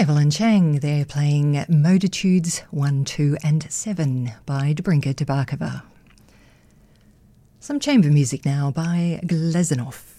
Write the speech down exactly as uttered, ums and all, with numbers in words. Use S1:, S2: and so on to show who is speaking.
S1: Evelyn Chang, they're playing Moditudes one, two and seven by Dobrinka Tabakova. Some chamber music now by Glazunov.